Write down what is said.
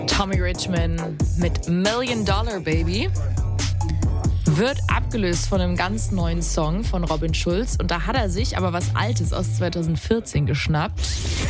Tommy Richman mit Million Dollar Baby wird abgelöst von einem ganz neuen Song von Robin Schulz. Und da hat er sich aber was Altes aus 2014 geschnappt.